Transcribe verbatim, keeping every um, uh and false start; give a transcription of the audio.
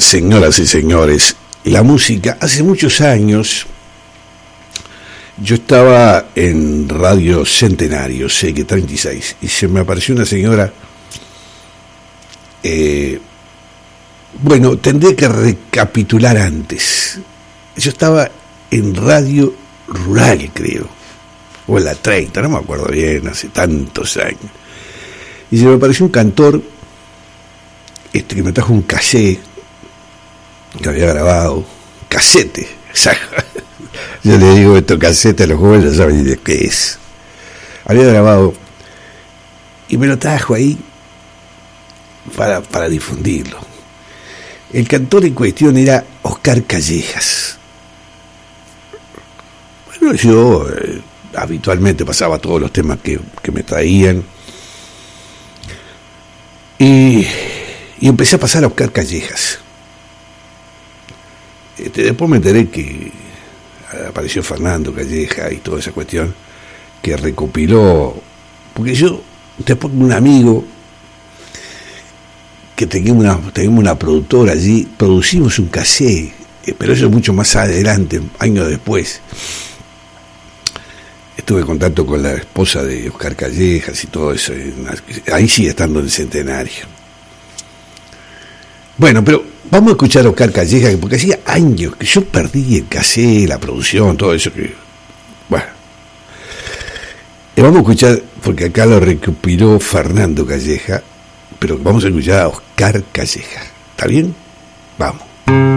Señoras y señores, la música, hace muchos años yo estaba en Radio Centenario, C X treinta y seis, y se me apareció una señora, eh, bueno, tendré que recapitular antes. Yo estaba en Radio Rural, creo, o en la treinta, no me acuerdo bien, hace tantos años, y se me apareció un cantor este, que me trajo un cassette que había grabado, casete, yo le digo esto casete a los jóvenes, ya saben de qué es. Había grabado y me lo trajo ahí para, para difundirlo. El cantor en cuestión era Oscar Callejas. Bueno, yo eh, habitualmente pasaba todos los temas que, que me traían y, y empecé a pasar a Oscar Callejas. Este, después me enteré que apareció Fernando Calleja y toda esa cuestión que recopiló, porque yo después con un amigo que teníamos una, teníamos una productora allí, producimos un cassette, pero eso mucho más adelante, años después. Estuve en contacto con la esposa de Oscar Callejas y todo eso, ahí sigue estando en el Centenario. Bueno, pero vamos a escuchar a Oscar Callejas, porque hacía años que yo perdí el cassette, la producción, todo eso que... Bueno. Y vamos a escuchar, porque acá lo recopiló Fernando Calleja, pero vamos a escuchar a Oscar Calleja. ¿Está bien? Vamos.